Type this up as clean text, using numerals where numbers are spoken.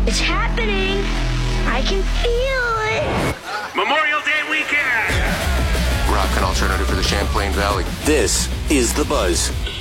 It's happening. I can feel it. Memorial Day weekend. Rock and alternative for the Champlain Valley. This is The Buzz.